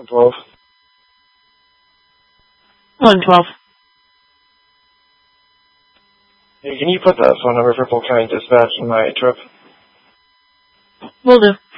112. 112. Hey, can you put that phone number for Polk County Dispatch in my trip? Will do.